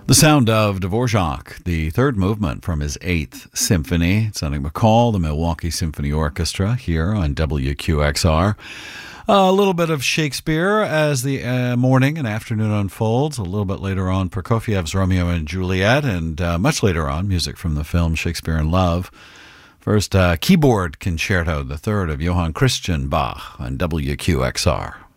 The sound of Dvorak, the third movement from his Eighth Symphony. Sonny McCall, the Milwaukee Symphony Orchestra, here on WQXR. A little bit of Shakespeare as the morning and afternoon unfolds. A little bit later on, Prokofiev's Romeo and Juliet, and much later on, music from the film Shakespeare in Love. First, Keyboard Concerto, the third of Johann Christian Bach on WQXR.